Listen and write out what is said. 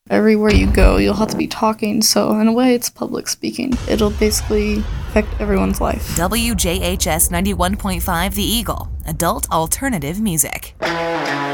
Everywhere you go, you'll have to be talking, so in a way, it's public speaking. It'll basically affect everyone's life. WJHS 91.5 The Eagle, adult alternative music.